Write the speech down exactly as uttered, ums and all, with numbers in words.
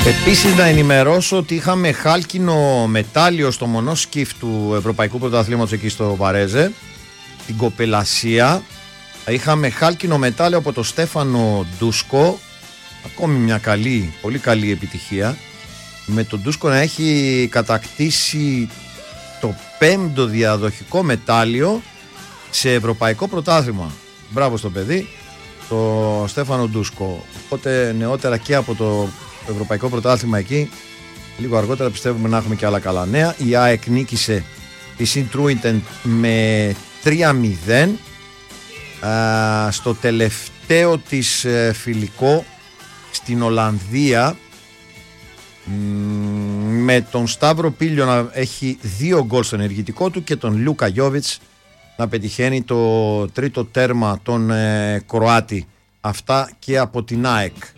Επίσης να ενημερώσω ότι είχαμε χάλκινο μετάλλιο στο μονόσκιφ του Ευρωπαϊκού Πρωταθλήματος εκεί στο Βαρέζε, την Κοπελασία. Είχαμε χάλκινο μετάλλιο από τον Στέφανο Ντούσκο, ακόμη μια καλή, πολύ καλή επιτυχία, με τον Ντούσκο να έχει κατακτήσει το πέμπτο διαδοχικό μετάλλιο σε Ευρωπαϊκό Πρωτάθλημα. Μπράβο στο παιδί, το Στέφανο Ντούσκο. Οπότε νεότερα και από το Ευρωπαϊκό Πρωτάθλημα εκεί, λίγο αργότερα πιστεύουμε να έχουμε και άλλα καλά νέα. Η ΑΕΚ νίκησε τη Σιντρούιντεν με τρία μηδέν α, στο τελευταίο της ε, φιλικό στην Ολλανδία, με τον Σταύρο Πίλιο να έχει δύο γκολ στο ενεργητικό του και τον Λούκα Γιόβιτς να πετυχαίνει το τρίτο τέρμα τον ε, Κροάτη. Αυτά και από την ΑΕΚ.